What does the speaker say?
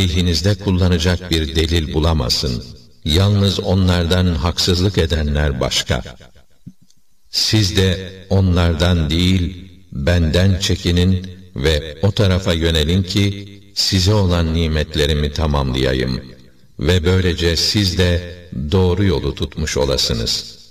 aleyhinizde kullanacak bir delil bulamasın. Yalnız onlardan haksızlık edenler başka. Siz de onlardan değil, benden çekinin ve o tarafa yönelin ki, size olan nimetlerimi tamamlayayım ve böylece siz de doğru yolu tutmuş olasınız.